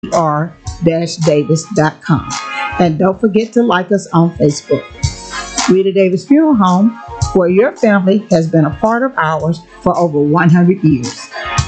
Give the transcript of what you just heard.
r-davis.com. And don't forget to like us on Facebook. Rita Davis Funeral Home, where your family has been a part of ours for over 100 years.